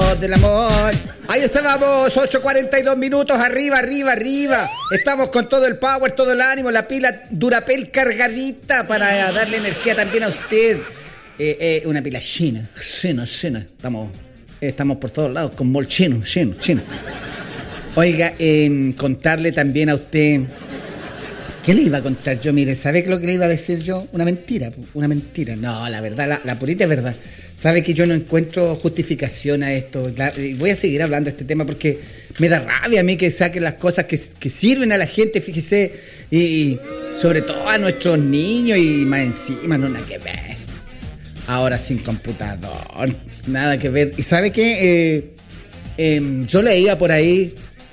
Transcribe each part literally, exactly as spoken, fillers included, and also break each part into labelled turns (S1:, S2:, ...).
S1: Dios del amor. Ahí estábamos, ocho cuarenta y dos minutos, arriba, arriba, arriba. Estamos con todo el power, todo el ánimo, la pila Durapel cargadita para darle energía también a usted. Eh, eh, una pila china, china, china. Estamos, estamos por todos lados con mol chino, chino, chino. Oiga, eh, contarle también a usted... ¿Qué le iba a contar yo? Mire, ¿sabe lo que le iba a decir yo? Una mentira, una mentira. No, la verdad, la, la purita es verdad. ¿Sabe que yo no encuentro justificación a esto? La, voy a seguir hablando de este tema porque me da rabia a mí que saquen las cosas que, que sirven a la gente, fíjese, y, y sobre todo a nuestros niños y más encima, no nada que ver. Ahora sin computador, nada que ver. ¿Y sabe qué? Eh, eh, yo leía por ahí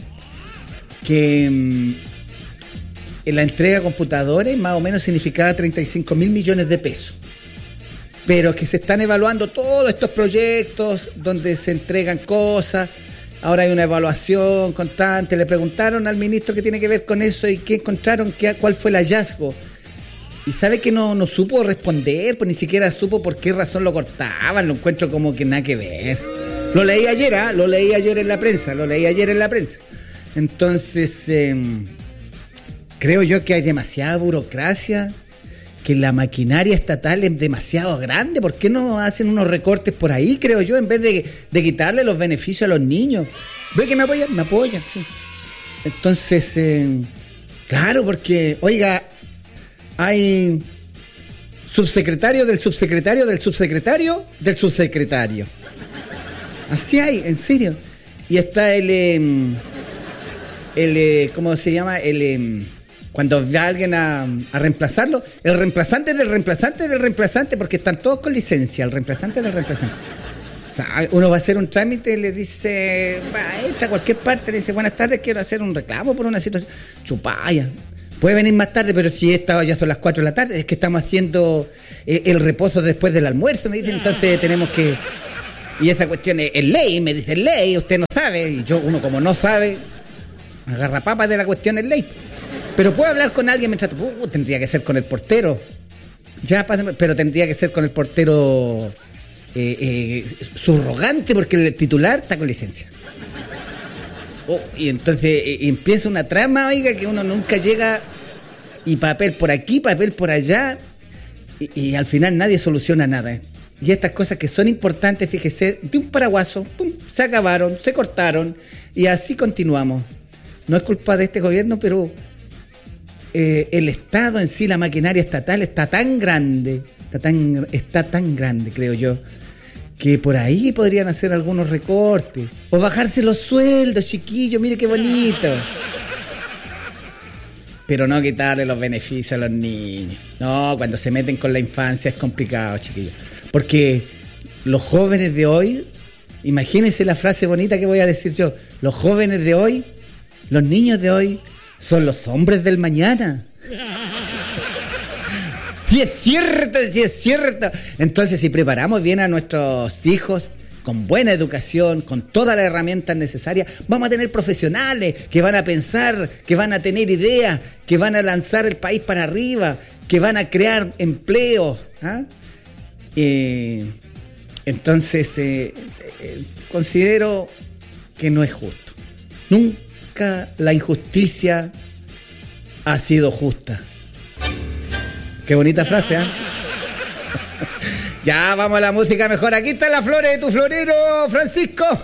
S1: que... Eh, en la entrega de computadores más o menos significaba treinta y cinco mil millones de pesos. Pero que se están evaluando todos estos proyectos donde se entregan cosas. Ahora hay una evaluación constante. Le preguntaron al ministro qué tiene que ver con eso y qué encontraron, qué, cuál fue el hallazgo. Y sabe que no, no supo responder, pues ni siquiera supo por qué razón lo cortaban. Lo encuentro como que nada que ver. Lo leí ayer, ¿ah? ¿eh? Lo leí ayer en la prensa, lo leí ayer en la prensa. Entonces... Eh, Creo yo que hay demasiada burocracia, que la maquinaria estatal es demasiado grande. ¿Por qué no hacen unos recortes por ahí, creo yo, en vez de, de quitarle los beneficios a los niños? ¿Ve que me apoyan? Me apoyan, sí. Entonces, eh, claro, porque, oiga, hay subsecretario del subsecretario del subsecretario del subsecretario. Así hay, en serio. Y está el... Eh, el eh, ¿cómo se llama? El... Eh, Cuando va alguien a, a reemplazarlo, el reemplazante del reemplazante del reemplazante, porque están todos con licencia, el reemplazante del reemplazante. ¿Sabe? Uno va a hacer un trámite y le dice, va, entra a cualquier parte, le dice, buenas tardes, quiero hacer un reclamo por una situación. Chupaya. Puede venir más tarde, pero si esta ya son las cuatro de la tarde, es que estamos haciendo eh, el reposo después del almuerzo, me dicen, entonces tenemos que... Y esa cuestión es, es ley, me dicen ley, usted no sabe, y yo, uno como no sabe, agarra papas de la cuestión es ley. Pero puedo hablar con alguien mientras... Uh, tendría que ser con el portero. Ya, pero tendría que ser con el portero eh, eh, subrogante, porque el titular está con licencia. Oh, y entonces eh, empieza una trama, oiga, que uno nunca llega, y papel por aquí, papel por allá, y, y al final nadie soluciona nada. ¿eh? Y estas cosas que son importantes, fíjese, de un paraguaso, pum, se acabaron, se cortaron, y así continuamos. No es culpa de este gobierno, pero... Eh, el Estado en sí, la maquinaria estatal está tan grande, está tan, está tan grande, creo yo, que por ahí podrían hacer algunos recortes o bajarse los sueldos, chiquillos, mire qué bonito. Pero no quitarle los beneficios a los niños. No, cuando se meten con la infancia es complicado, chiquillos. Porque los jóvenes de hoy, imagínense la frase bonita que voy a decir yo, los jóvenes de hoy, los niños de hoy, son los hombres del mañana. Sí es cierto, sí es cierto. Entonces, si preparamos bien a nuestros hijos con buena educación, con todas las herramientas necesarias, vamos a tener profesionales que van a pensar, que van a tener ideas, que van a lanzar el país para arriba, que van a crear empleos. ¿ah? Eh, entonces, eh, eh, considero que no es justo. Nunca la injusticia ha sido justa. Qué bonita frase, ¿eh? Ya vamos a la música mejor. Aquí están las flores de tu florero, Francisco.